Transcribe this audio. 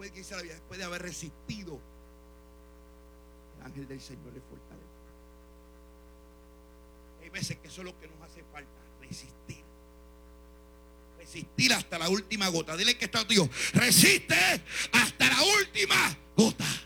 después que dice la Biblia, después de haber resistido, el ángel del Señor le fortalece. Hay veces que eso es lo que nos hace falta, resistir. Resistir hasta la última gota. Dile que está tuyo, resiste hasta la última gota.